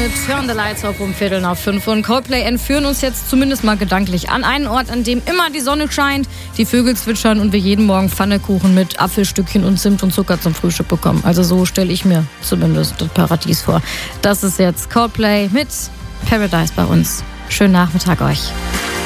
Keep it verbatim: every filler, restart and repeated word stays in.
mit Turn the Lights Off um Viertel nach fünf. Und Coldplay entführen uns jetzt zumindest mal gedanklich an einen Ort, an dem immer die Sonne scheint, die Vögel zwitschern und wir jeden Morgen Pfannekuchen mit Apfelstückchen und Zimt und Zucker zum Frühstück bekommen. Also so stelle ich mir zumindest das Paradies vor. Das ist jetzt Coldplay mit Paradise bei uns. Schönen Nachmittag euch.